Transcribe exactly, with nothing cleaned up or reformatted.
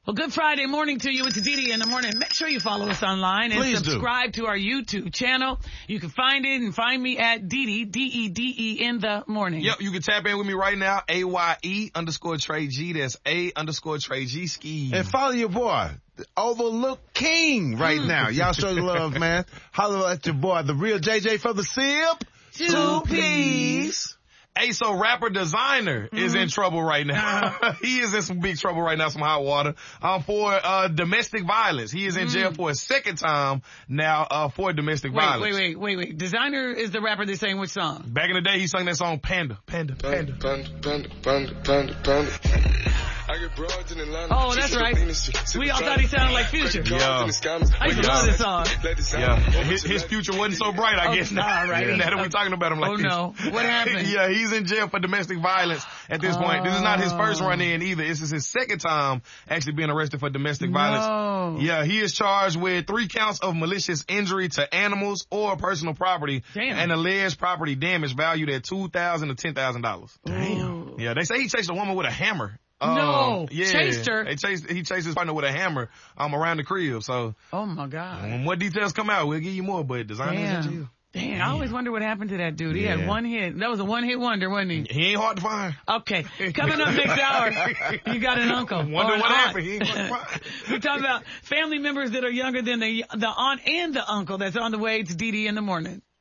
Well, good Friday morning to you. It's Didi in the morning. Make sure you follow us online and Please subscribe do. to our YouTube channel. You can find it and find me at Didi, D E D E in the morning. Yep, you can tap in with me right now. A Y E underscore Trey G. That's A underscore Trey G ski. And follow your boy, the Overlook King, right now. Y'all show your love, man. Holler at your boy, the real J J for the sip. Two P's. Hey, so rapper Designer mm-hmm. is in trouble right now. Uh-huh. He is in some big trouble right now, some hot water, um, for, uh, domestic violence. He is in mm. jail for a second time now, uh, for domestic wait, violence. Wait, wait, wait, wait. Designer is the rapper that sang which song? Back in the day, he sung that song Panda, Panda, Panda. Panda, Panda, Panda, Panda, Panda. Oh, that's right. We all thought he sounded like Future. Yeah. I used to love this song. Yeah. His, his future wasn't so bright, I oh, guess. All right. Yeah. Now that we're talking about him like oh, this. Oh, no. What happened? Yeah, he's in jail for domestic violence at this oh. point. This is not his first run in either. This is his second time actually being arrested for domestic no. violence. Yeah, he is charged with three counts of malicious injury to animals or personal property. Damn. And alleged property damage valued at two thousand dollars to ten thousand dollars. Damn. Yeah, they say he chased a woman with a hammer. No, um, yeah, chased her. They chased, he chased his partner with a hammer um, around the crib. So, oh my God. When more details come out, we'll give you more. But Designer's in jail. Damn, Damn, I always wonder what happened to that dude. He yeah. had one hit. That was a one hit wonder, wasn't he? He ain't hard to find. Okay, coming up next hour, you got an uncle. Wonder what aunt. happened. He ain't hard to find. We're talking about family members that are younger than the the aunt and the uncle that's on the way. It's Didi in the morning.